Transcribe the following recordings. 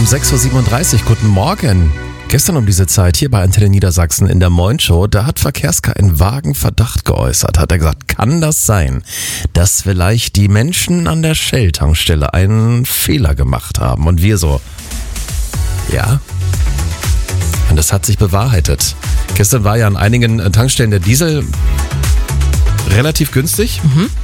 6.37 Uhr, guten Morgen. Gestern um diese Zeit hier bei Antenne Niedersachsen in der Moin-Show, da hat Verkehrska einen vagen Verdacht geäußert. Hat er gesagt, kann das sein, dass vielleicht die Menschen an der Shell-Tankstelle einen Fehler gemacht haben? Und wir so, ja. Und das hat sich bewahrheitet. Gestern war ja an einigen Tankstellen der Diesel relativ günstig.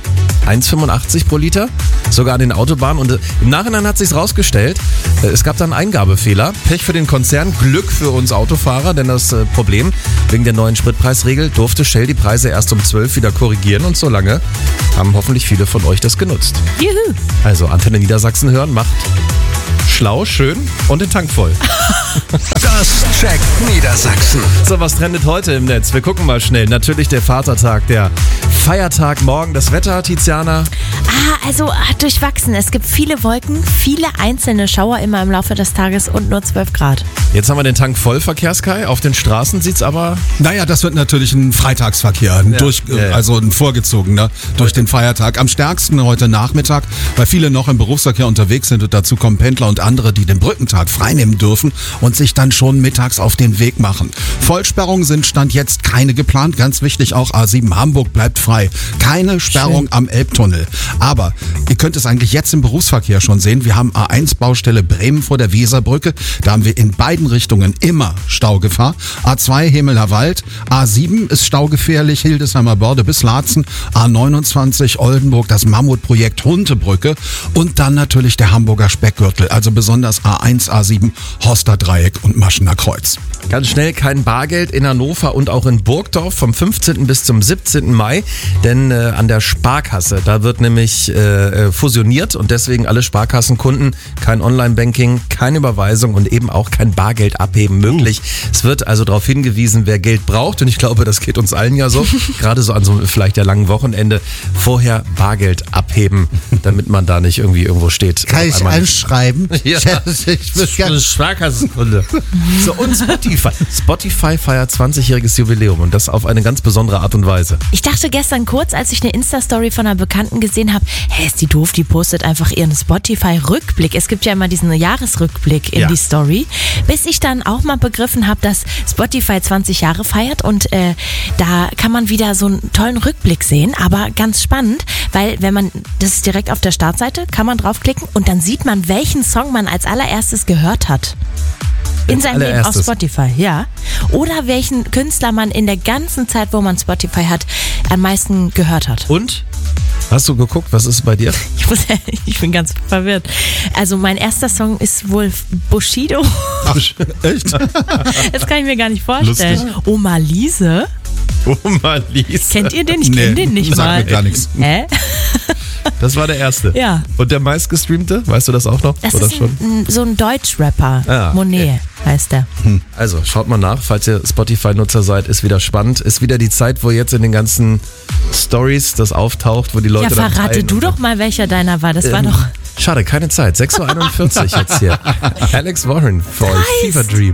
1,85 pro Liter, sogar an den Autobahnen. Und im Nachhinein hat sich's rausgestellt, es gab da einen Eingabefehler. Pech für den Konzern, Glück für uns Autofahrer, denn das Problem, wegen der neuen Spritpreisregel durfte Shell die Preise erst um 12 wieder korrigieren und so lange haben hoffentlich viele von euch das genutzt. Juhu. Also Antenne Niedersachsen hören, macht schlau, schön und den Tank voll. Das checkt Niedersachsen. So, was trendet heute im Netz? Wir gucken mal schnell. Natürlich der Vatertag, der Feiertag morgen. Das Wetter, Tiziana? Durchwachsen. Es gibt viele Wolken, viele einzelne Schauer immer im Laufe des Tages und nur 12 Grad. Jetzt haben wir den Tank voll, Verkehrskai. Auf den Straßen sieht's aber... Naja, das wird natürlich ein Freitagsverkehr, also ein vorgezogener durch den Feiertag. Am stärksten heute Nachmittag, weil viele noch im Berufsverkehr unterwegs sind und dazu kommen Pendler und andere, die den Brückentag freinehmen dürfen und sich dann schon mittags auf den Weg machen. Vollsperrungen sind Stand jetzt keine geplant. Ganz wichtig auch, A7 Hamburg bleibt frei. Keine Sperrung am Elbtunnel. Aber ihr könnt es eigentlich jetzt im Berufsverkehr schon sehen. Wir haben A1 Baustelle Bremen vor der Weserbrücke. Da haben wir in beiden Richtungen immer Staugefahr. A2 Hemeler Wald. A7 ist staugefährlich. Hildesheimer Börde bis Laatzen. A29 Oldenburg, das Mammutprojekt Huntebrücke. Und dann natürlich der Hamburger Speckgürtel. Also besonders A1, A7, Horster Dreieck und Maschener Kreuz. Ganz schnell kein Bargeld in Hannover und auch in Burgdorf vom 15. bis zum 17. Mai. Denn an der Sparkasse, da wird nämlich fusioniert und deswegen alle Sparkassenkunden kein Online-Banking, keine Überweisung und eben auch kein Bargeld abheben möglich. Es wird also darauf hingewiesen, wer Geld braucht und ich glaube, das geht uns allen ja so, gerade so an so vielleicht der langen Wochenende, vorher Bargeld abheben, damit man da nicht irgendwie irgendwo steht. Kann ich einschreiben? Ja, Ich will gerne Sparkassenkunde. So, und Spotify. Spotify feiert 20-jähriges Jubiläum und das auf eine ganz besondere Art und Weise. Ich dachte gestern kurz, als ich eine Insta-Story von einer Bekannten gesehen habe, hey, ist die doof, die postet einfach ihren Spotify-Rückblick. Es gibt ja immer diesen Jahresrückblick in die Story. Bis ich dann auch mal begriffen habe, dass Spotify 20 Jahre feiert und da kann man wieder so einen tollen Rückblick sehen. Aber ganz spannend, weil wenn man, das ist direkt auf der Startseite, kann man draufklicken und dann sieht man, welchen Song man als allererstes gehört hat. In seinem Leben auf Spotify, ja. Oder welchen Künstler man in der ganzen Zeit, wo man Spotify hat, am meisten gehört hat. Und? Hast du geguckt, was ist bei dir? Ich bin ganz verwirrt. Also mein erster Song ist wohl Bushido. Ach, echt? Das kann ich mir gar nicht vorstellen. Lustig. Oma Liese. Oma Liese. Kennt ihr den? Ich kenne den nicht sag mal. mir gar nichts. Hä? Das war der erste. Ja. Und der meistgestreamte, weißt du das auch noch? Das oder ist schon? so ein Deutschrapper. Ah, Monet heißt der. Also schaut mal nach, falls ihr Spotify-Nutzer seid, ist wieder spannend. Ist wieder die Zeit, wo jetzt in den ganzen Stories das auftaucht, wo die Leute Ja, dann verrate teilen du und doch mal, welcher deiner war. Das war doch... Schade, keine Zeit. 6.41 Uhr jetzt hier. Alex Warren für euch. Fever Dream.